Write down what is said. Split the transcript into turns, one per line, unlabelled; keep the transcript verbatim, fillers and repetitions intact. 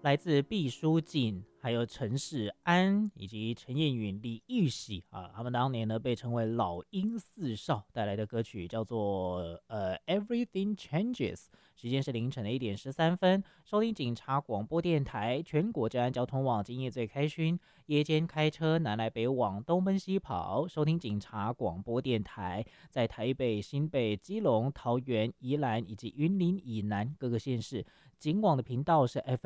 来自毕书尽，还有陈世安以及陈燕允、李玉玺啊，他们当年呢被称为老鹰四少，带来的歌曲叫做呃《Everything Changes》。时间是凌晨的一点十三分，收听警察广播电台，全国治安交通网，今夜最开勋。夜间开车南来北往，东奔西跑，收听警察广播电台，在台北、新北、基隆、桃园、宜兰以及云林以南各个县市，警广的频道是 F M。